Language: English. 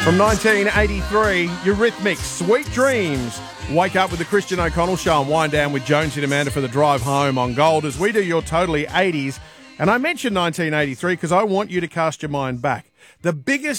From 1983, Eurythmics, Sweet Dreams. Wake up with the Christian O'Connell Show and wind down with Jonesy and Amanda for the drive home on Gold as we do your totally 80s. And I mentioned 1983 because I want you to cast your mind back. The biggest